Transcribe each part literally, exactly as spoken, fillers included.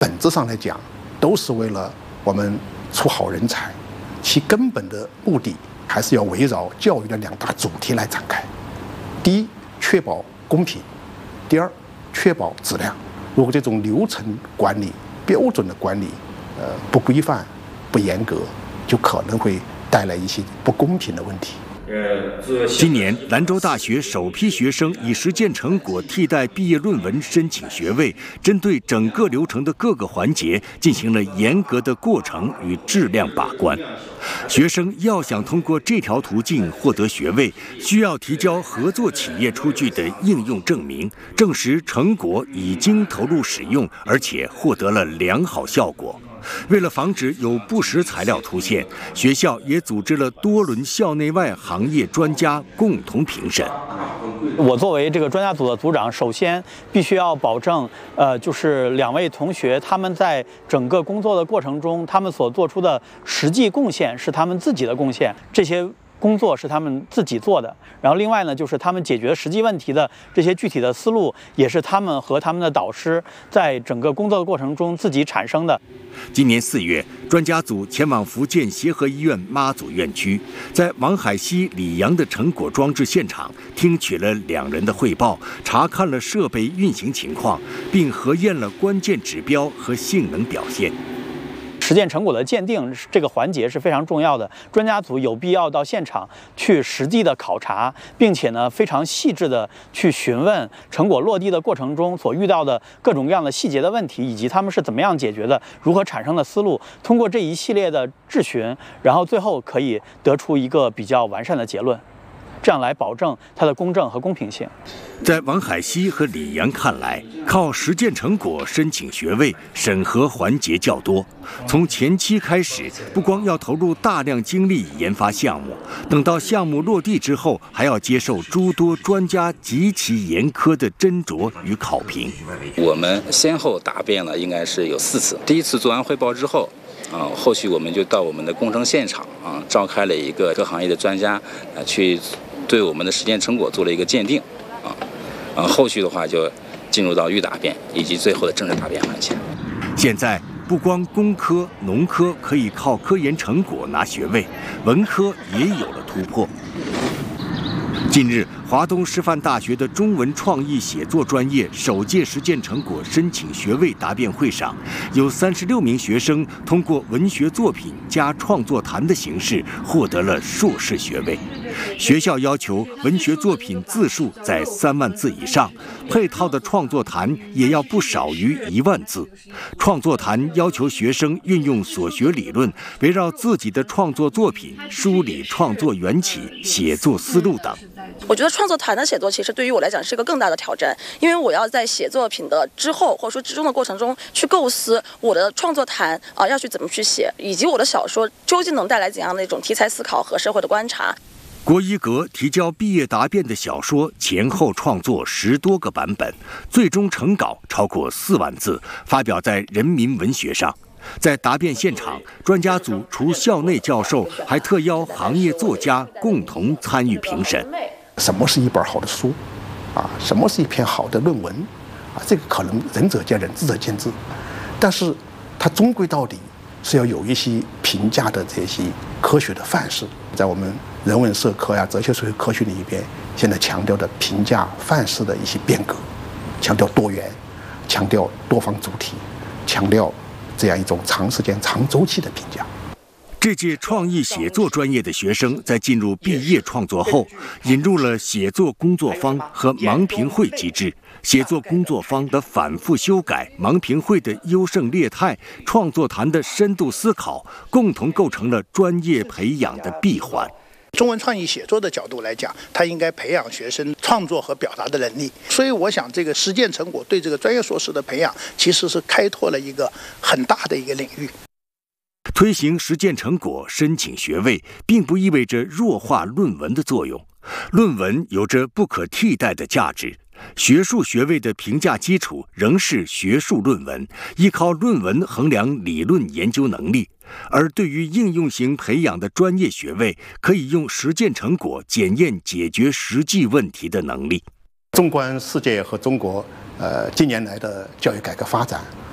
本质上来讲，都是为了我们出好人才，其根本的目的还是要围绕教育的两大主题来展开。第一，确保公平；第二，确保质量。如果这种流程管理、标准的管理，呃，不规范、不严格，就可能会带来一些不公平的问题。 今年，兰州大学首批学生以实践成果替代毕业论文申请学位，针对整个流程的各个环节进行了严格的过程与质量把关。学生要想通过这条途径获得学位，需要提交合作企业出具的应用证明，证实成果已经投入使用，而且获得了良好效果。为了防止有不实材料出现，学校也组织了多轮校内外行业专家共同评审。 我作为这个专家组的组长，首先必须要保证，呃，就是两位同学他们在整个工作的过程中，他们所做出的实际贡献是他们自己的贡献，这些工作是他们自己做的。然后另外呢，就是他们解决实际问题的这些具体的思路，也是他们和他们的导师在整个工作的过程中自己产生的。 今年四月，专家组前往福建协和医院妈祖院区，在王海溪、李阳的成果装置现场，听取了两人的汇报，查看了设备运行情况，并核验了关键指标和性能表现。 实践成果的鉴定这个环节是非常重要的，专家组有必要到现场去实地的考察，并且呢非常细致的去询问成果落地的过程中所遇到的各种各样的细节的问题，以及他们是怎么样解决的，如何产生的思路。通过这一系列的质询，然后最后可以得出一个比较完善的结论，这样来保证它的公正和公平性。 在王海溪和李阳看来，靠实践成果申请学位审核环节较多，从前期开始，不光要投入大量精力研发项目，等到项目落地之后，还要接受诸多专家极其严苛的斟酌与考评。 我们先后答辩了，应该是有四次。第一次做完汇报之后，啊，后续我们就到我们的工程现场啊，召开了一个各行业的专家啊，去对我们的实践成果做了一个鉴定，啊，啊，后续的话就进入到预答辩以及最后的正式答辩环节。 现在不光工科、农科可以靠科研成果拿学位，文科也有了突破。近日，华东师范大学的中文创意写作专业首届实践成果申请学位答辩会上，有三十六名学生通过文学作品加创作谈的形式获得了硕士学位。学校要求文学作品字数在三万字以上，配套的创作谈也要不少于一万字。创作谈要求学生运用所学理论，围绕自己的创作作品梳理创作缘起、写作思路等。 我觉得创作谈的写作其实对于我来讲是一个更大的挑战，因为我要在写作品的之后或者说之中的过程中去构思我的创作谈啊、呃、要去怎么去写，以及我的小说究竟能带来怎样的一种题材思考和社会的观察。 郭一格提交毕业答辩的小说前后创作十多个版本，最终成稿超过四万字，发表在《人民文学》上。在答辩现场，专家组除校内教授，还特邀行业作家共同参与评审。 什么是一本好的书啊？什么是一篇好的论文啊？这个可能仁者见仁，智者见智，但是它终归到底是要有一些评价的这些科学的范式。在我们人文社科呀、哲学社会科学里边，现在强调的评价范式的一些变革，强调多元，强调多方主体，强调这样一种长时间、长周期的评价。 这届创意写作专业的学生在进入毕业创作后，引入了写作工作坊和盲评会机制。写作工作坊的反复修改，盲评会的优胜劣汰，创作谈的深度思考，共同构成了专业培养的闭环。 中文创意写作的角度来讲，它应该培养学生创作和表达的能力。所以我想这个实践成果对这个专业硕士的培养其实是开拓了一个很大的一个领域。 推行实践成果申请学位，并不意味着弱化论文的作用。论文有着不可替代的价值，学术学位的评价基础仍是学术论文，依靠论文衡量理论研究能力。而对于应用型培养的专业学位，可以用实践成果检验解决实际问题的能力。 纵观世界和中国，呃，近年来的教育改革发展，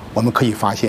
我们可以发现。